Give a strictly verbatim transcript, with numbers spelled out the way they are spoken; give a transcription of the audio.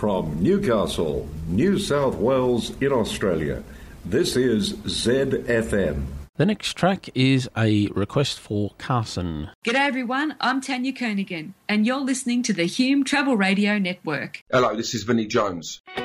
From Newcastle, New South Wales in Australia, this is Z F M. The next track is a request for Carson. G'day everyone, I'm Tanya Kernaghan and you're listening to the Hume Travel Radio Network. Hello, this is Vinnie Jones.